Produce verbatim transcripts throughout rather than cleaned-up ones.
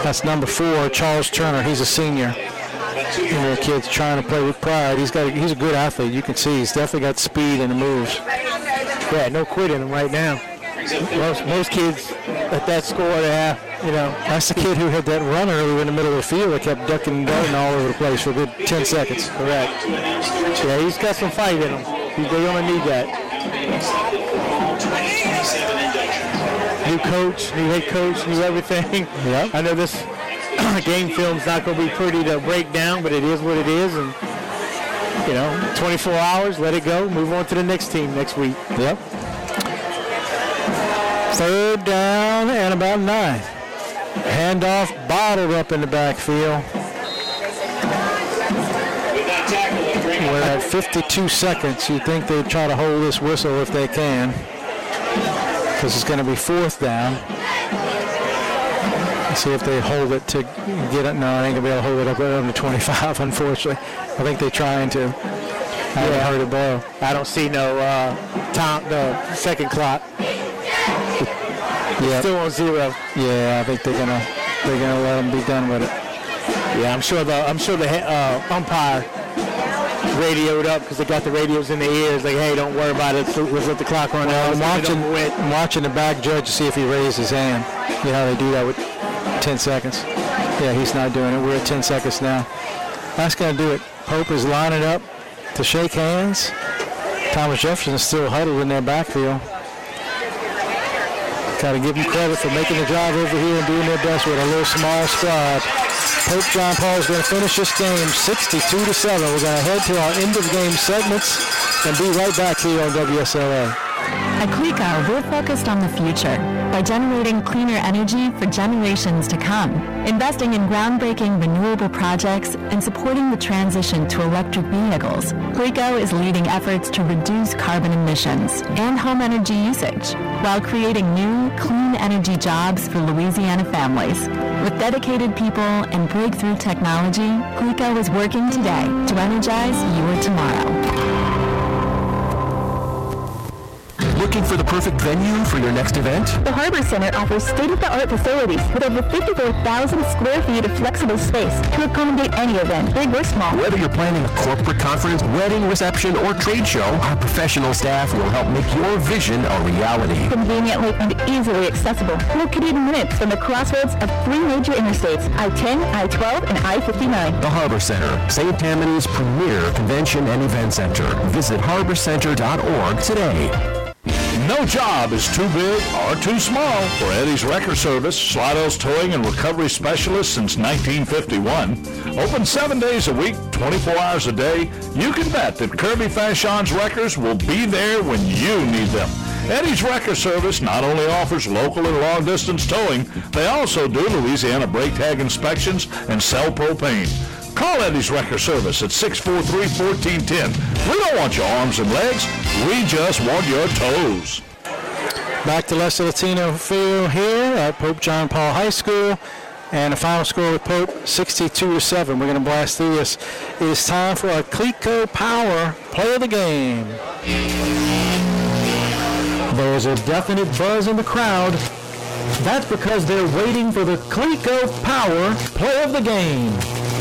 That's number four, Charles Turner. He's a senior. And the kid's trying to play with pride. He's got. A, he's a good athlete. You can see he's definitely got speed and the moves. Yeah, no quit in him right now. Most, most kids at that score, they have, you know. That's the kid who had that run earlier in the middle of the field that kept ducking and darting all over the place for a good ten seconds. Correct. Yeah, he's got some fight in him. He, they only need that. New coach, new head coach, new everything. Yeah. I know this game film's not going to be pretty to break down, but it is what it is. And, you know, twenty-four hours, let it go. Move on to the next team next week. Yep. Third down and about nine. Handoff bottled up in the backfield. We're at fifty-two seconds. You'd think they'd try to hold this whistle if they can, because it's going to be fourth down. Let's see if they hold it to get it. No, I ain't going to be able to hold it up right under twenty-five, unfortunately. I think they're trying to. I haven't heard it blow. I don't see no uh, time, the second clock. Yeah. Still on zero. Yeah, I think they're gonna they're gonna let them be done with it. Yeah, I'm sure the I'm sure the uh, umpire radioed up because they got the radios in their ears. Like, hey, don't worry about it. Let's let the clock run well, out. I'm watching I'm watching the back judge to see if he raised his hand. You know how they do that with ten seconds. Yeah, he's not doing it. We're at ten seconds now. That's gonna do it. Pope is lining up to shake hands. Thomas Jefferson is still huddled in their backfield. Got to give them credit for making the drive over here and doing their best with a little small squad. Pope John Paul is going to finish this game sixty-two to seven. We're going to head to our end of game segments and be right back here on W S L A. At Cleco, we're focused on the future by generating cleaner energy for generations to come, investing in groundbreaking renewable projects, and supporting the transition to electric vehicles. Cleco is leading efforts to reduce carbon emissions and home energy usage, while creating new, clean energy jobs for Louisiana families. With dedicated people and breakthrough technology, Cleco is working today to energize your tomorrow. Looking for the perfect venue for your next event? The Harbor Center offers state-of-the-art facilities with over fifty-four thousand square feet of flexible space to accommodate any event, big or small. Whether you're planning a corporate conference, wedding reception, or trade show, our professional staff will help make your vision a reality. Conveniently and easily accessible. Located minutes from the crossroads of three major interstates, I ten, I twelve, and I fifty-nine. The Harbor Center, Saint Tammany's premier convention and event center. Visit harbor center dot org today. No job is too big or too small. For Eddie's Wrecker Service, Slidell's Towing and Recovery Specialist since nineteen fifty-one. Open seven days a week, twenty-four hours a day. You can bet that Kirby Fashion's Wreckers will be there when you need them. Eddie's Wrecker Service not only offers local and long-distance towing, they also do Louisiana brake tag inspections and sell propane. Call Eddie's Wrecker Service at six four three, one four one zero. We don't want your arms and legs. We just want your toes. Back to Lester Latino Field here at Pope John Paul High School. And the final score with Pope, sixty-two to seven. We're going to blast through this. It is time for our Cleco Power Play of the Game. There's a definite buzz in the crowd. That's because they're waiting for the Cleco Power Play of the Game.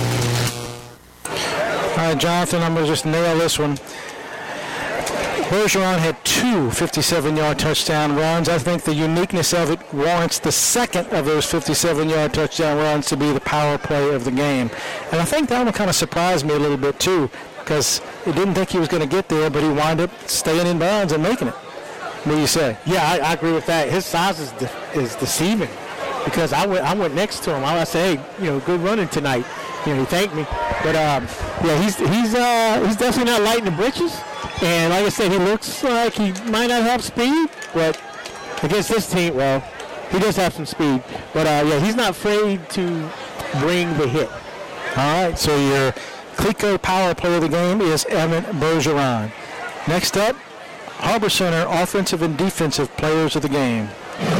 All right, Jonathan, I'm going to just nail this one. Bergeron had two fifty-seven-yard touchdown runs. I think the uniqueness of it warrants the second of those fifty-seven-yard touchdown runs to be the power play of the game. And I think that one kind of surprised me a little bit, too, because he didn't think he was going to get there, but he wound up staying in bounds and making it. What do you say? Yeah, I, I agree with that. His size is de- is deceiving because I went I went next to him. I said, hey, you know, good running tonight. You know, he thanked me. But, um, yeah, he's he's uh, he's definitely not light in the britches. And like I said, he looks like he might not have speed, but against this team, well, he does have some speed. But, uh, yeah, he's not afraid to bring the hit. All right, so your Cleco Power Play of the Game is Evan Bergeron. Next up, Harbor Center Offensive and Defensive Players of the Game.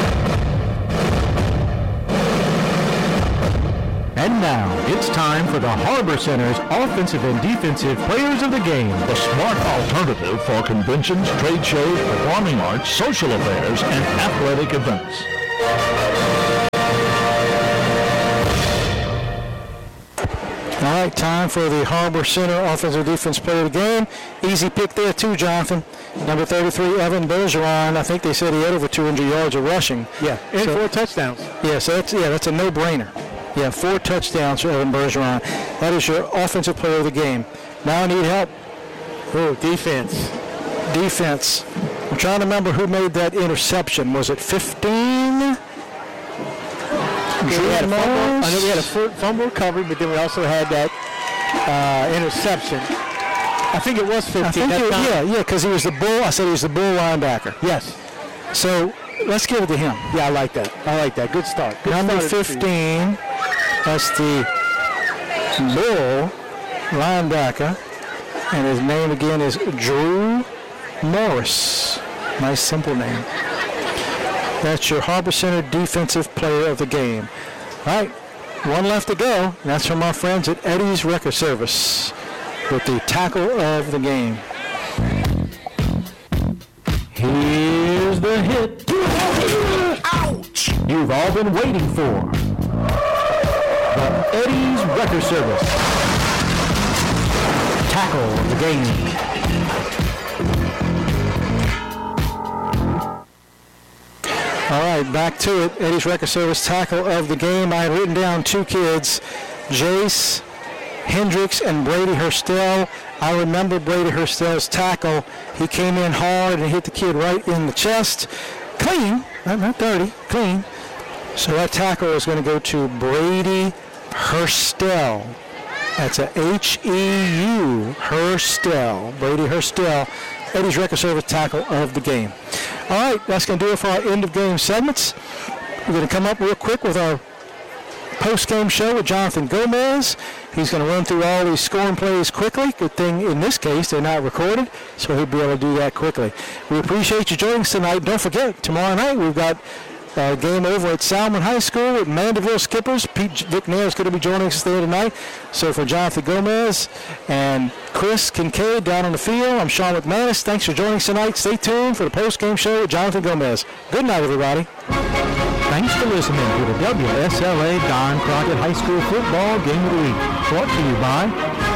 And now, it's time for the Harbor Center's Offensive and Defensive Players of the Game. The smart alternative for conventions, trade shows, performing arts, social affairs, and athletic events. time for the Harbor Center Offensive Defense Player of the Game. Easy pick there too, Jonathan. Number thirty-three, Evan Bergeron. I think they said he had over two hundred yards of rushing. Yeah, and so, four touchdowns. Yeah, so that's, yeah, that's a no-brainer. Yeah, four touchdowns for Evan Bergeron. That is your Offensive Player of the Game. Now I need help. Oh, defense. Defense. I'm trying to remember who made that interception. Was it fifteen? Yeah, we had a fumble. I know we had a fumble recovery, but then we also had that uh, interception. I think it was fifteen. I think it, yeah, yeah, because he was the bull. I said he was the bull linebacker. Yes. So let's give it to him. Yeah, I like that. I like that. Good start. Good Number start fifteen. That's the bull linebacker, and his name again is Drew Morris. Nice, simple name. That's your Harbor Center Defensive Player of the Game. All right, one left to go. And that's from our friends at Eddie's Record Service with the tackle of the game. Here's the hit. Ouch! You've all been waiting for. The Eddie's Record Service tackle of the game. All right, back to it. Eddie's Record Service tackle of the game. I had written down two kids, Jace Hendricks and Brady Hurstel. I remember Brady Hurstel's tackle. He came in hard and hit the kid right in the chest. Clean, not, not dirty, clean. So that tackle is going to go to Brady Hurstel. That's a H E U, Hurstel. Brady Hurstel, Eddie's Record Service tackle of the game. All right, that's going to do it for our end-of-game segments. We're going to come up real quick with our post-game show with Jonathan Gomez. He's going to run through all these scoring plays quickly. Good thing in this case they're not recorded, so he'll be able to do that quickly. We appreciate you joining us tonight. Don't forget, tomorrow night we've got a game over at Salmon High School with Mandeville Skippers. Pete Vicknair is going to be joining us there tonight. So for Jonathan Gomez and Chris Kincaid down on the field, I'm Sean McManus. Thanks for joining us tonight. Stay tuned for the post-game show with Jonathan Gomez. Good night, everybody. Thanks for listening to the W S L A Don Crockett High School Football Game of the Week. Brought to you by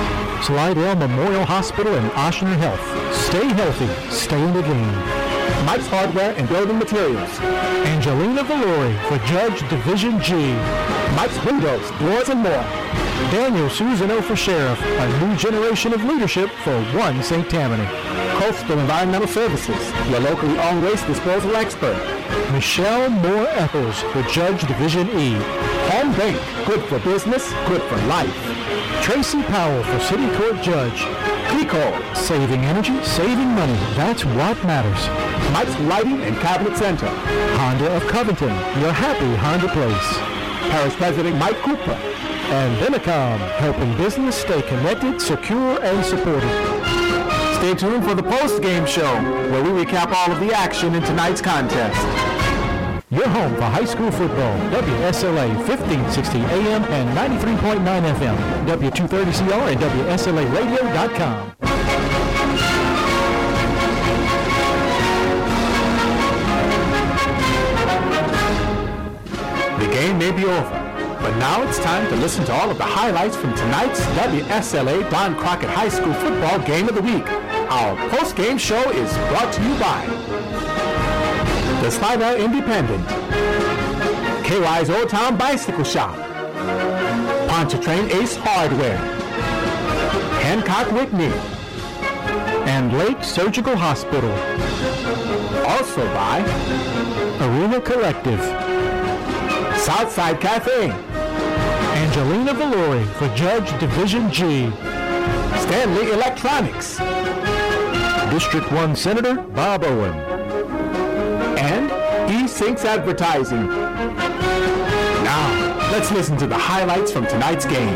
Slidell Memorial Hospital and Oshner Health. Stay healthy. Stay in the game. Mike's Hardware and Building Materials. Angelina Valori for Judge Division G. Mike's Windows, Doors, and more. Daniel Susano for Sheriff. A new generation of leadership for One Saint Tammany. Coastal Environmental Services, your locally owned waste disposal expert. Michelle Moore Eccles for Judge Division E. Home Bank, good for business, good for life. Tracy Powell for City Court Judge. Pico, saving energy, saving money. That's what matters. Mike's Lighting and Cabinet Center. Honda of Covington, your happy Honda place. Parish President Mike Cooper. And Vinicom, helping business stay connected, secure, and supported. Stay tuned for the post-game show, where we recap all of the action in tonight's contest. Your home for high school football, W S L A fifteen sixty A M and ninety-three point nine F M, W two thirty C R and W S L A radio dot com. The game may be over, but now it's time to listen to all of the highlights from tonight's W S L A Don Crockett High School Football Game of the Week. Our post-game show is brought to you by the Slidell Independent, K Y's Old Town Bicycle Shop, Pontchartrain Ace Hardware, Hancock Whitney, and Lake Surgical Hospital. Also by Arena Collective, Southside Cafe, Angelina Valori for Judge Division G, Stanley Electronics, District one Senator Bob Owen, and eSyncs Advertising. Now, let's listen to the highlights from tonight's game.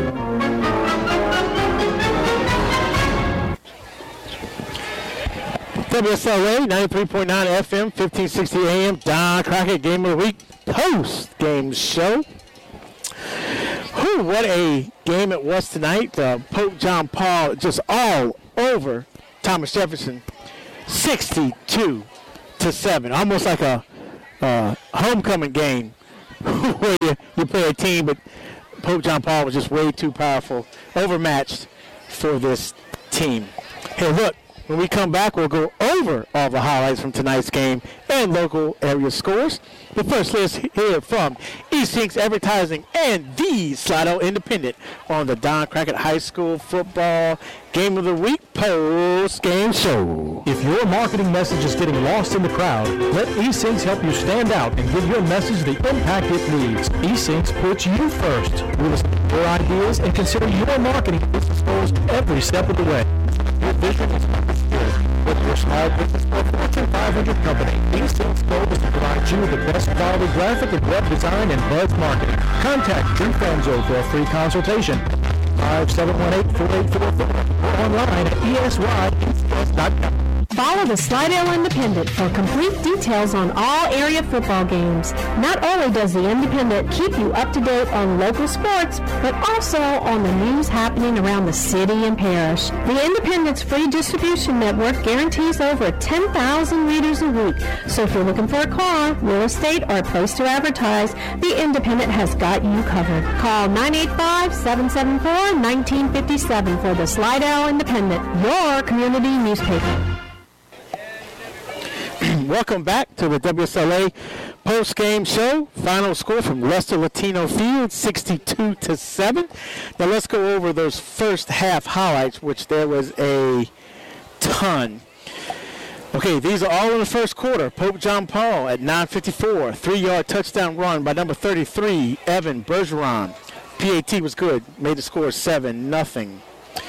W S L A ninety-three point nine F M, fifteen sixty A M, Don Crockett Game of the Week post-game show. Whew, what a game it was tonight. Uh, Pope John Paul just all over Thomas Jefferson, sixty-two to seven, almost like a uh, homecoming game where you, you play a team, but Pope John Paul was just way too powerful, overmatched. for this team. Hey, look, when we come back, we'll go over all the highlights from tonight's game and local area scores. But first, let's hear from East Sinks Advertising and the Slidell Independent on the Don Crockett High School Football Game of the Week post-game show. If your marketing message is getting lost in the crowd, let eSyncs help you stand out and give your message the impact it needs. eSyncs puts you first. We listen to your ideas and consider your marketing business goals every step of the way. Your vision is whether you're a small business or a Fortune five hundred company, eSyncs goal is to provide you with the best quality graphic and web design and buzz marketing. Contact Drew Fanzo for a free consultation. five seven one eight, four eight four four or online at E S Y dot com. Follow the Slidell Independent for complete details on all area football games. Not only does the Independent keep you up to date on local sports, but also on the news happening around the city and parish. The Independent's free distribution network guarantees over ten thousand readers a week. So if you're looking for a car, real estate, or a place to advertise, the Independent has got you covered. Call nine eight five, seven seven four, one nine five seven for the Slidell Independent, your community newspaper. Welcome back to the W S L A post-game show. Final score from Lester Latino Field, sixty-two to seven. Now let's go over those first half highlights, which there was a ton. Okay, these are all in the first quarter. Pope John Paul at nine fifty-four, three-yard touchdown run by number thirty-three, Evan Bergeron. P A T was good, made the score seven nothing.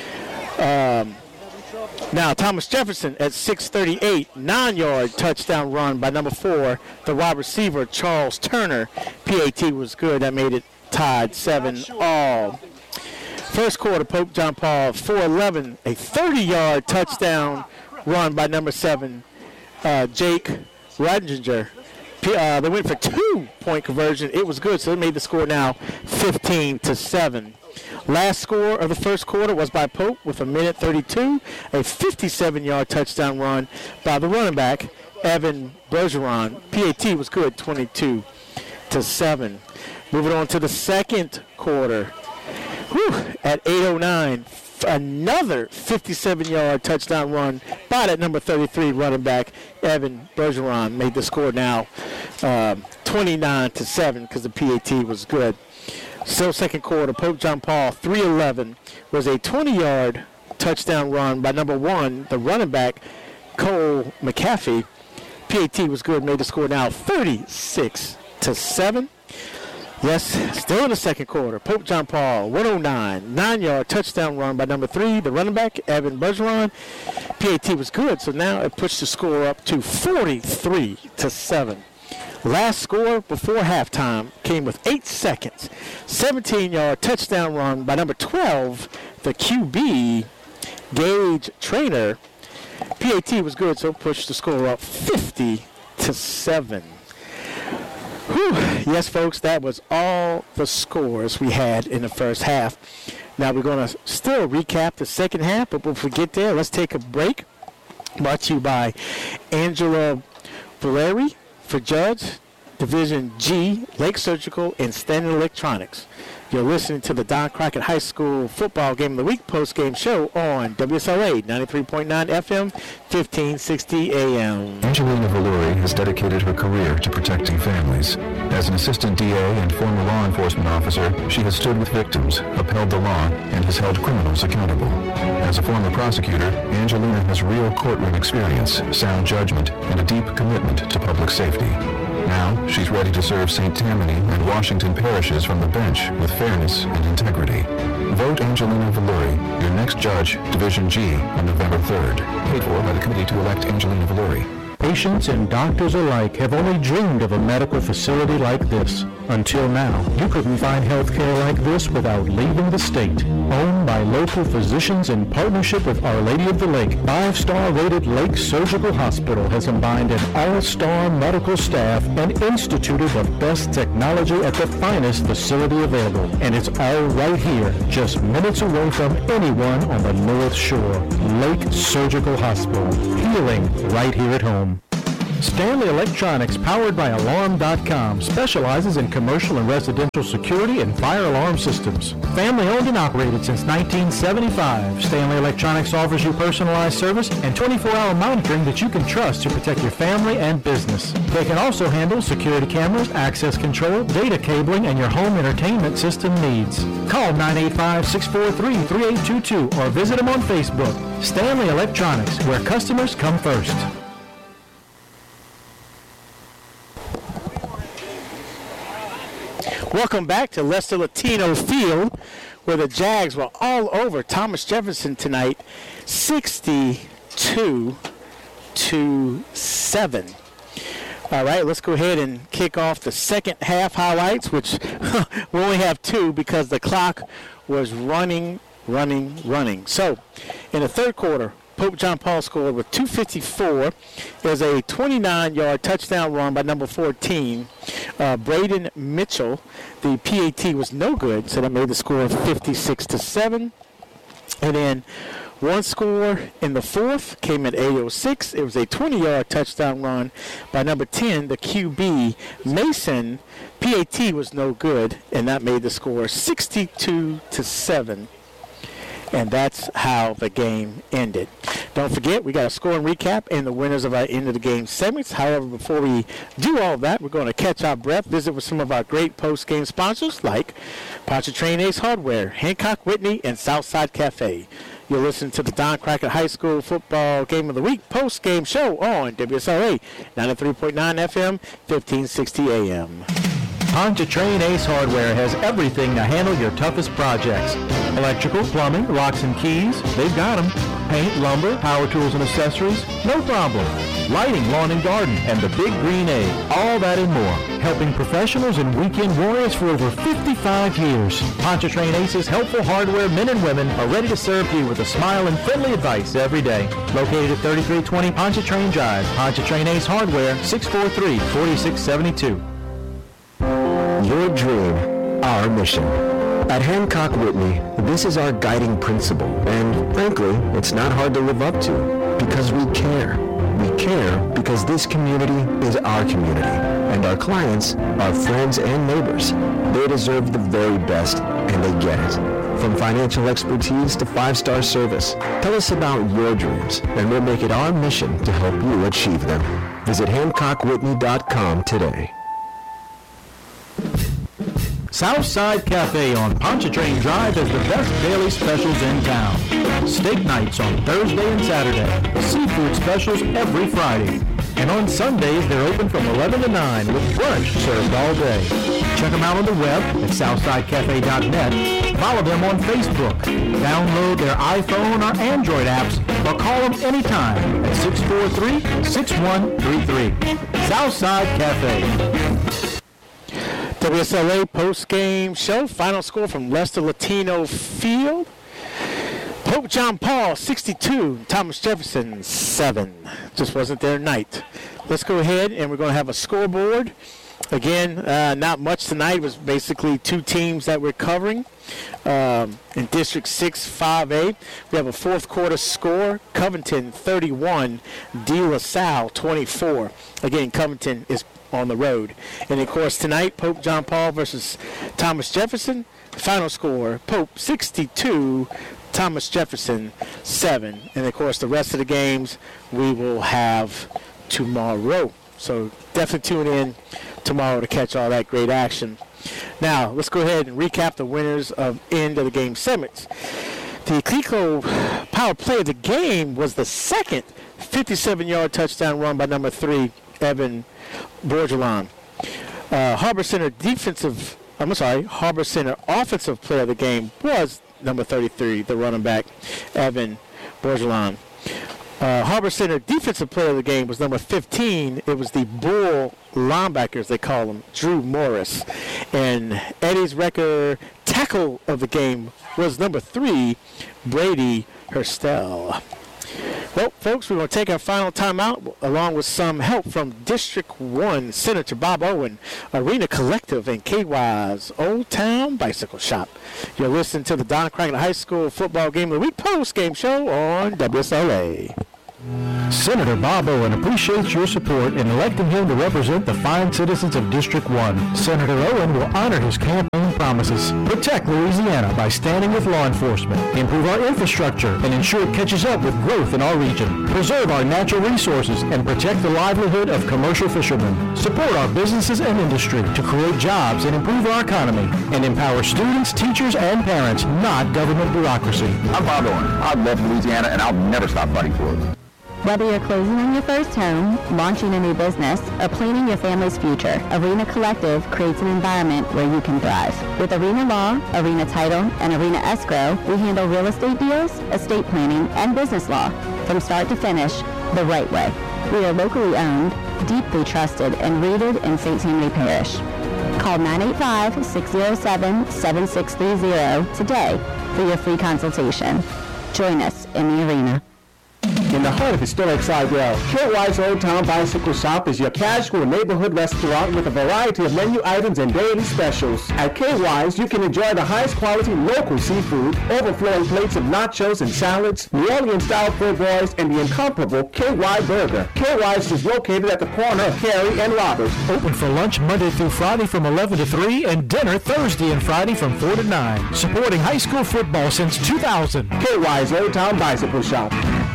Um, Now, Thomas Jefferson at six thirty-eight, nine-yard touchdown run by number four, the wide receiver, Charles Turner. P A T was good. That made it tied seven all. First quarter, Pope John Paul, four eleven, a thirty-yard touchdown run by number seven, uh, Jake Redinger. Uh, they went for two-point conversion. It was good, so they made the score now fifteen to seven. Last score of the first quarter was by Pope with a minute thirty-two, a fifty-seven-yard touchdown run by the running back, Evan Bergeron. P A T was good, twenty-two to seven. Moving on to the second quarter. Whew, at eight oh nine, another fifty-seven-yard touchdown run by that number thirty-three running back, Evan Bergeron. Made the score now um, twenty-nine to seven because the P A T was good. Still second quarter, Pope John Paul, three eleven, was a twenty-yard touchdown run by number one, the running back, Cole McAfee. P A T was good, made the score now thirty-six to seven. Yes, still in the second quarter, Pope John Paul, one oh nine, nine-yard touchdown run by number three, the running back, Evan Bergeron. P A T was good, so now it pushed the score up to forty-three to seven. Last score before halftime came with eight seconds. seventeen-yard touchdown run by number twelve, the Q B, Gage Trainer. P A T was good, so pushed the score up fifty to seven. Whew. Yes, folks, that was all the scores we had in the first half. Now we're going to still recap the second half, but before we get there, let's take a break. Brought to you by Angela Valeri for Judge, Division G, Lake Surgical, and Standard Electronics. You're listening to the Don Crockett High School Football Game of the Week post-game show on W S L A ninety-three point nine F M, fifteen sixty A M. Angelina Valuri has dedicated her career to protecting families. As an assistant D A and former law enforcement officer, she has stood with victims, upheld the law, and has held criminals accountable. As a former prosecutor, Angelina has real courtroom experience, sound judgment, and a deep commitment to public safety. Now, she's ready to serve Saint Tammany and Washington parishes from the bench with fairness and integrity. Vote Angelina Valuri, your next judge, Division G, on November third. Paid for by the Committee to elect Angelina Valuri. Patients and doctors alike have only dreamed of a medical facility like this. Until now, you couldn't find health care like this without leaving the state. Owned by local physicians in partnership with Our Lady of the Lake, five-star rated Lake Surgical Hospital has combined an all-star medical staff and instituted the best technology at the finest facility available. And it's all right here, just minutes away from anyone on the North Shore. Lake Surgical Hospital. Healing right here at home. Stanley Electronics, powered by Alarm dot com, specializes in commercial and residential security and fire alarm systems. Family owned and operated since nineteen seventy-five, Stanley Electronics offers you personalized service and twenty-four hour monitoring that you can trust to protect your family and business. They can also handle security cameras, access control, data cabling, and your home entertainment system needs. Call nine eight five, six four three, three eight two two or visit them on Facebook. Stanley Electronics, where customers come first. Welcome back to Lester Latino Field, where the Jags were all over Thomas Jefferson tonight, sixty-two to seven. All right, let's go ahead and kick off the second half highlights, which we only have two because the clock was running, running, running. So, in the third quarter, Pope John Paul scored with two fifty-four. There's a twenty-nine yard touchdown run by number fourteen, uh, Braden Mitchell. The P A T was no good, so that made the score fifty-six to seven. And then one score in the fourth came at eight oh six. It was a twenty yard touchdown run by number ten, the Q B, Mason. P A T was no good, and that made the score sixty-two to seven. And that's how the game ended. Don't forget, we got a scoring recap and the winners of our end of the game segments. However, before we do all that, we're going to catch our breath, visit with some of our great post-game sponsors like Pontchartrain Ace Hardware, Hancock Whitney, and Southside Cafe. You're listening to the Don Crockett High School Football Game of the Week post-game show on W S L A ninety-three point nine F M, fifteen sixty A M. Pontchartrain Ace Hardware has everything to handle your toughest projects. Electrical, plumbing, locks and keys, they've got them. Paint, lumber, power tools and accessories, no problem. Lighting, lawn and garden, and the Big Green Egg, all that and more. Helping professionals and weekend warriors for over fifty-five years. Pontchartrain Ace's helpful hardware men and women are ready to serve you with a smile and friendly advice every day. Located at thirty-three twenty Pontchartrain Drive, Pontchartrain Ace Hardware, six four three, four six seven two. Your dream, our mission. At Hancock Whitney, this is our guiding principle, and frankly, it's not hard to live up to, because we care. We care because this community is our community, and our clients are friends and neighbors. They deserve the very best, and they get it. From financial expertise to five-star service, tell us about your dreams, and we'll make it our mission to help you achieve them. Visit Hancock Whitney dot com today. Southside Cafe on Pontchartrain Drive has the best daily specials in town. Steak nights on Thursday and Saturday. Seafood specials every Friday. And on Sundays, they're open from eleven to nine with brunch served all day. Check them out on the web at southside cafe dot net. Follow them on Facebook. Download their iPhone or Android apps or call them anytime at six four three, six one three three. Southside Cafe. W S L A post-game show. Final score from Lester Latino Field. Pope John Paul, sixty-two. Thomas Jefferson, seven. Just wasn't their night. Let's go ahead, and we're going to have a scoreboard. Again, uh, not much tonight. It was basically two teams that we're covering. Um, in District six five A, we have a fourth quarter score. Covington, thirty-one. De La Salle, twenty-four. Again, Covington is on the road. And, of course, tonight, Pope John Paul versus Thomas Jefferson. Final score, Pope sixty-two, Thomas Jefferson seven. And, of course, the rest of the games we will have tomorrow. So definitely tune in tomorrow to catch all that great action. Now, let's go ahead and recap the winners of end of the game segments. The Cleco power play of the game was the second fifty-seven yard touchdown run by number three, Evan Borgelon. Uh, Harbor Center defensive, I'm sorry, Harbor Center offensive player of the game was number thirty-three, the running back, Evan Borgelon. Uh, Harbor Center defensive player of the game was number fifteen. It was the Bull linebackers, they call him, Drew Morris. And Eddie's record tackle of the game was number three, Brady Hurstel. Well, folks, we're going to take our final timeout along with some help from District one Senator Bob Owen, Arena Collective, and K Y's Old Town Bicycle Shop. You're listening to the Don Crockett High School Football Game of the Week post-game show on W S L A. Senator Bob Owen appreciates your support in electing him to represent the fine citizens of District one. Senator Owen will honor his campaign promises. Protect Louisiana by standing with law enforcement, improve our infrastructure, and ensure it catches up with growth in our region. Preserve our natural resources and protect the livelihood of commercial fishermen. Support our businesses and industry to create jobs and improve our economy, and empower students, teachers, and parents, not government bureaucracy. I'm Bob Owen. I love Louisiana, and I'll never stop fighting for it. Whether you're closing on your first home, launching a new business, or planning your family's future, Arena Collective creates an environment where you can thrive. With Arena Law, Arena Title, and Arena Escrow, we handle real estate deals, estate planning, and business law from start to finish the right way. We are locally owned, deeply trusted, and rooted in Saint Henry Parish. Call nine eight five, six oh seven, seven six three zero today for your free consultation. Join us in the arena. In the heart of historic Sidewell, K Y's Old Town Bicycle Shop is your casual neighborhood restaurant with a variety of menu items and daily specials. At K Y's, you can enjoy the highest quality local seafood, overflowing plates of nachos and salads, New Orleans-style po' boys, and the incomparable K Y Burger. K Y's is located at the corner of Carey and Roberts. Open for lunch Monday through Friday from eleven to three and dinner Thursday and Friday from four to nine. Supporting high school football since two thousand. K Y's Old Town Bicycle Shop.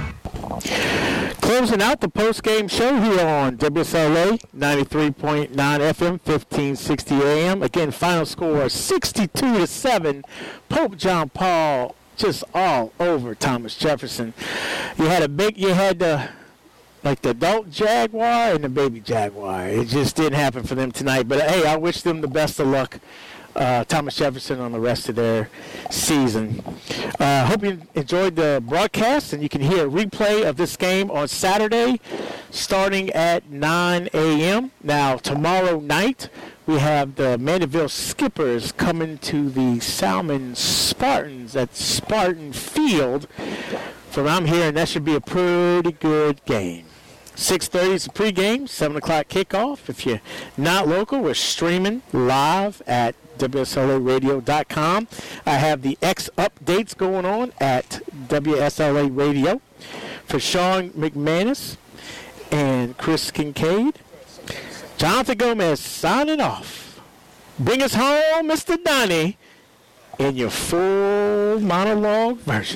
Closing out the post-game show here on W S L A ninety-three point nine F M, fifteen sixty A M. Again, final score sixty-two to seven. Pope John Paul just all over Thomas Jefferson. You had a big, you had the, like the adult Jaguar and the baby Jaguar. It just didn't happen for them tonight. But hey, I wish them the best of luck. Uh, Thomas Jefferson on the rest of their season. I uh, hope you enjoyed the broadcast, and you can hear a replay of this game on Saturday starting at nine A M Now, tomorrow night, we have the Mandeville Skippers coming to the Salmon Spartans at Spartan Field. From I'm here, and that should be a pretty good game. six thirty is the pregame, seven o'clock kickoff. If you're not local, we're streaming live at W S L A radio dot com. I have the X updates going on at W S L A Radio. For Sean McManus and Chris Kincaid, Jonathan Gomez signing off. Bring us home, Mister Donnie, in your full monologue version.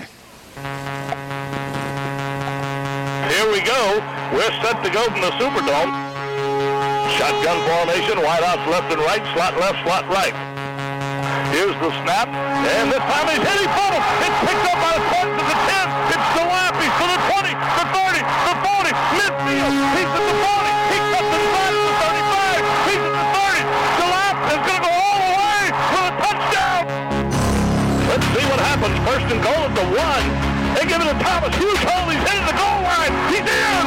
Here we go. We're set to go from the Superdome. Shotgun formation, wideouts left and right, slot left, slot right. Here's the snap, and this time he's hit, he fumbles. It's picked up by the Spartans at the ten. It's Delappy to the twenty, the thirty, the forty, midfield. He's at the forty. He cuts it back to the thirty-five. He's at the thirty. Delappy is going to go all the way for a touchdown. Let's see what happens. First and goal at the one. They give it to Thomas. Huge hole. He's headed the goal line. He's in.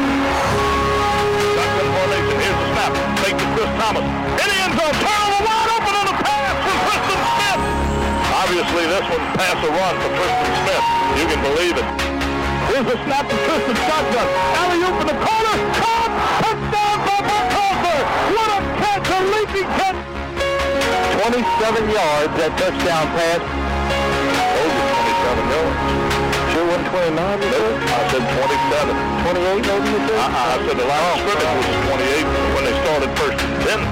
Shotgun formation. Here's the snap. Fake to Chris Thomas. In the end zone. Turnover wide open on the pass for Tristan Smith. Obviously, this one's pass or run for Tristan Smith. You can believe it. Here's the snap to Tristan shotgun. Alley-oop in the corner. Caught. Touchdown by Barcofer. What a catch. A leaping catch. twenty-seven yards. That touchdown pass. Over twenty-seven yards. Sure wasn't twenty-nine, you said? I said twenty-seven. twenty-eight, maybe you said? Uh-uh, I said the line of scrimmage was twenty-eight when they started first and ten.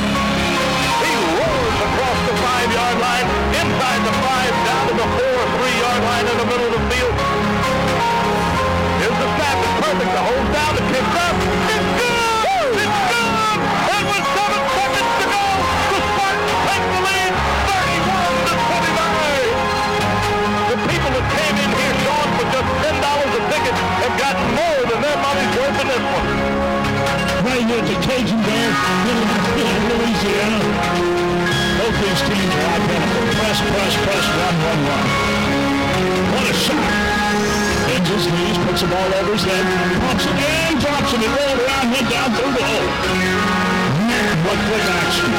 He roars across the five-yard line, inside the five, down to the four, three-yard line in the middle of the field. Here's the snap. It's perfect. The hold down. It kicks up. It's good! It's good! And with seven seconds to go, the Spartans take the lead, thirty-one to twenty-nine. The people that came in here, Sean, for just ten dollars a ticket have gotten more than their money's worth in this one. Right here at the Cajun Dance in Louisiana. Both these teams are identical. Press, press, press, run, run, run. What a shot. Bends his knees, puts the ball over his head, pumps it in, drops it, and rolls around, head down through the hole. Man, what quick action.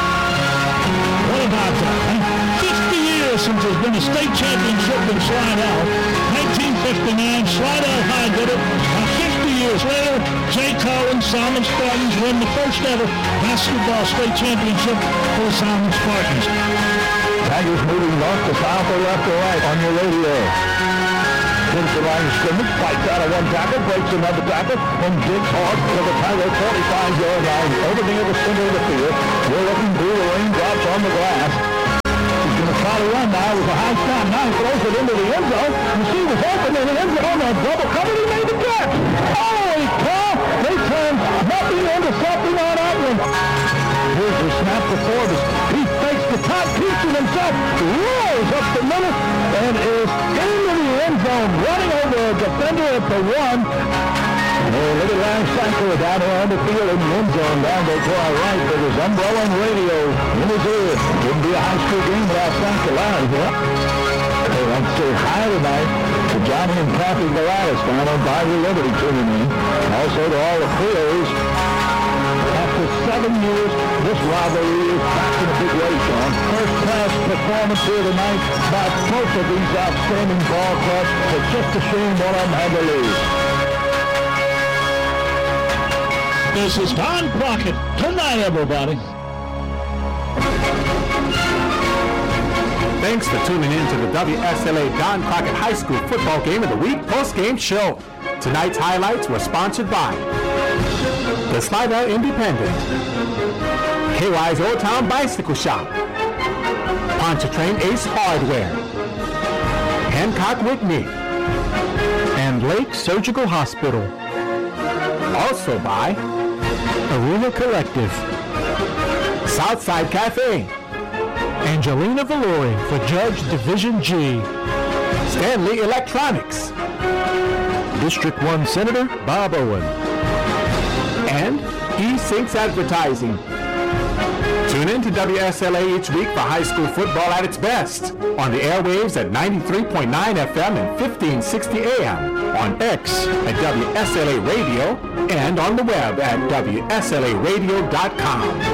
What about that? fifty years since there's been a state championship in Slidell. nineteen fifty-nine, Slidell High did it. Now fifty years later, Jay Collins, Salmon Spartans win the first ever basketball state championship for the Salmon Spartans. Tigers moving north to south or left or right on your radio. Hits the line of scrimmage, fights out of one tackle, breaks another tackle, and digs hard to the Tiger forty-five yard line over near the center of the field. We're looking through the raindrops on the glass. He's going to try to run now with a high snap. Now he throws it into the end zone. You see was open in the end zone. A double cover. He made the catch. Holy cow! They turned nothing into something on that one. Here's the snap to Forbes. He fakes the top, keeps it himself, rolls up the middle, and is into the end zone, running over a defender at the one. Oh, look at Lance Sankler down around the field in the end zone, down there to our right with his umbrella and radio in his ear. Wouldn't be a high school game without Sankler live, huh? They want to say hi tonight to Johnny and Kathy Galatas down on Bayou Liberty tuning in. Also to all the Creos. After seven years, this rivalry is back in a big way, Sean. First-class performance here tonight by both of these outstanding ball clubs. It's just a shame one of them had to lose. This is Don Crockett. Good night, everybody. Thanks for tuning in to the W S L A Don Crockett High School Football Game of the Week post-game show. Tonight's highlights were sponsored by the Slidell Independent, K Y's Old Town Bicycle Shop, Pontchartrain Ace Hardware, Hancock Whitney, and Lake Surgical Hospital. Also by Arena Collective, Southside Cafe, Angelina Valori for Judge Division G, Stanley Electronics, District one Senator Bob Owen, and eSyncs Advertising. Tune in to W S L A each week for high school football at its best on the airwaves at ninety-three point nine F M and fifteen sixty A M, on X at W S L A Radio, and on the web at W S L A radio dot com.